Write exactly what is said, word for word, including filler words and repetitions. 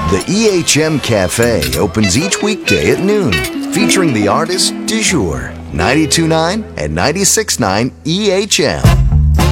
The E H M Cafe opens each weekday at noon, featuring the artist du jour, ninety-two point nine and ninety-six point nine E H M.